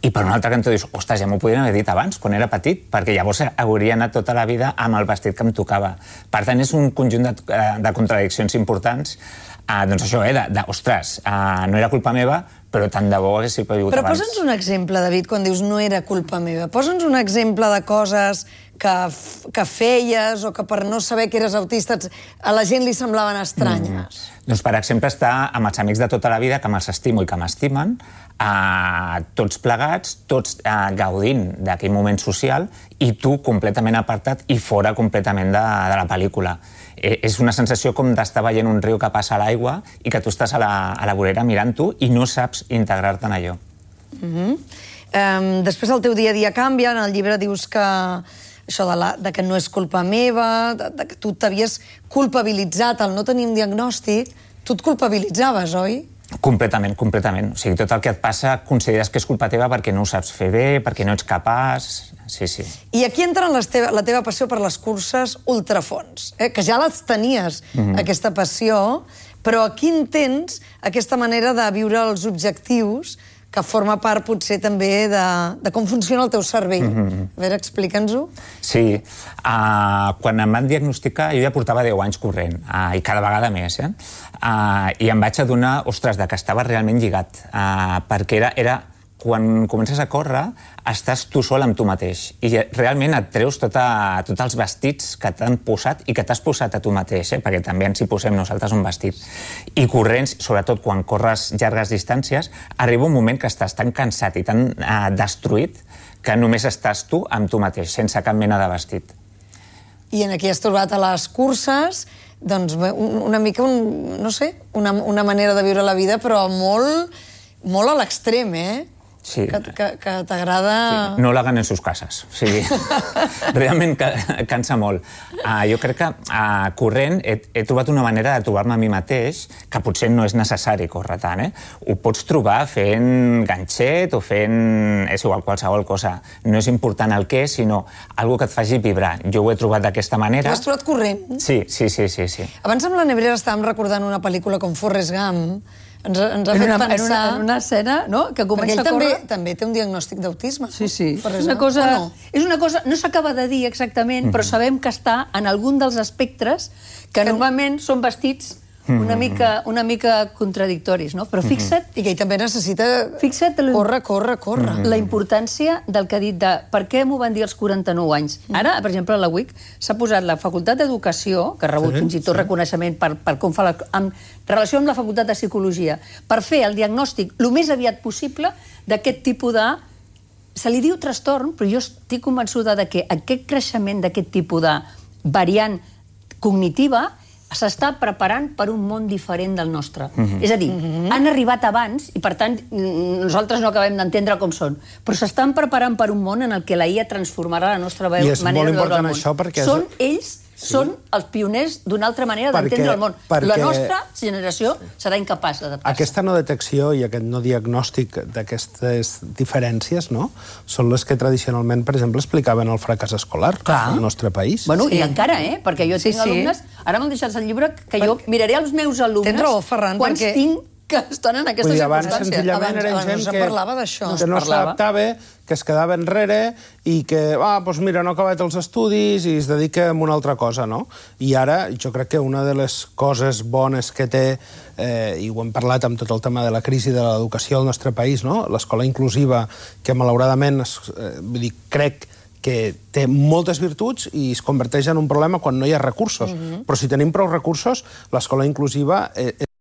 I per un altre cantó dius, ostres, ja m'ho podien haver dit abans, quan era petit, perquè llavors hauria anat tota la vida amb el vestit que em tocava. Per tant, és un conjunt de contradiccions importants, doncs això, ostres, no era culpa meva, però tant de bo hagués pogut abans. Però posa'ns un exemple, David, quan dius no era culpa meva. Posa'ns un exemple de coses que feies o que per no saber que eres autista a la gent li semblaven estranyes. Doncs, per exemple, estar amb els amics de tota la vida, que me'ls estimo i que m'estimen, tots plegats, tots gaudint d'aquell moment social i tu completament apartat i fora completament de la pel·lícula. És una sensació com d'estar veient un riu que passa a l'aigua i que tu estàs a la vorera mirant-ho i no saps integrar-te en allò. Després el teu dia a dia canvia, en el llibre dius que això de que no és culpa meva, que tu t'havies culpabilitzat al no tenir un diagnòstic, tu et culpabilitzaves, oi? Completament, completament. O sigui, tot el que et passa consideres que és culpa teva perquè no ho saps fer bé, perquè no ets capaç... Sí, sí. I aquí entra la teva passió per les curses ultrafons, que ja les tenies, aquesta passió, però aquí entens aquesta manera de viure els objectius que forma part, potser, també de com funciona el teu cervell. A veure, explica'ns-ho. Sí. Quan em van diagnosticar, jo ja portava 10 anys corrent, i cada vegada més, i em vaig adonar, ostres, que estava realment lligat, perquè era quan comences a córrer, estàs tu sol amb tu mateix. I realment et treus tots els vestits que t'han posat i que t'has posat a tu mateix, perquè també ens hi posem nosaltres un vestit. I corrents, sobretot quan corres llargues distàncies, arriba un moment que estàs tan cansat i tan destruït que només estàs tu amb tu mateix, sense cap mena de vestit. I aquí has trobat a les curses doncs una mica, no sé, una manera de viure la vida, però molt a l'extrem, Sí. Que t'agrada... No lo hagan en sus cases. O sigui, realment cansa molt. Jo crec que corrent he trobat una manera de trobar-me a mi mateix que potser no és necessari córrer tant. Ho pots trobar fent ganxet o fent... És igual, qualsevol cosa. No és important el què, sinó algo que et faci vibrar. Jo ho he trobat d'aquesta manera. Tu has trobat corrent? Sí. Abans amb la Nebrera estàvem recordant una pel·lícula com Forrest Gump. Ens ha fet pensar... En una escena, no?, que comença a córrer... Perquè ell també té un diagnòstic d'autisme. Sí. És una cosa... No s'acaba de dir exactament, però sabem que està en algun dels espectres que normalment són vestits una mica contradictoris, no? Però fixa't... I que ell també necessita córrer. La importància del que ha dit de per què m'ho van dir als 49 anys. Ara, per exemple, a la UIC s'ha posat la Facultat d'Educació, que ha rebut fins i tot reconeixement per com fa en relació amb la Facultat de Psicologia, per fer el diagnòstic el més aviat possible d'aquest tipus de... Se li diu trastorn, però jo estic convençuda que aquest creixement d'aquest tipus de variant cognitiva s'està preparant per un món diferent del nostre. És a dir, han arribat abans i, per tant, nosaltres no acabem d'entendre com són, però s'estan preparant per un món en el que la IA transformarà la nostra manera de veure el món. Són ells, són els pioners d'una altra manera d'entendre el món. La nostra generació serà incapaç d'adaptar-se. Aquesta no detecció i aquest no diagnòstic d'aquestes diferències, no?, són les que tradicionalment, per exemple, explicaven el fracàs escolar al nostre país. Bueno, i encara, perquè jo tinc alumnes... Ara m'han deixat el llibre que jo miraré als meus alumnes quants tinc que estan en aquestes circumstàncies. Abans, senzillament, era gent que no s'adaptava, que es quedava enrere i que, doncs mira, no ha acabat els estudis i es dedica a una altra cosa, no? I ara, jo crec que una de les coses bones que té, i ho hem parlat amb tot el tema de la crisi de l'educació al nostre país, no?, l'escola inclusiva, que malauradament, crec que té moltes virtuts i es converteix en un problema quan no hi ha recursos. Però si tenim prou recursos, l'escola inclusiva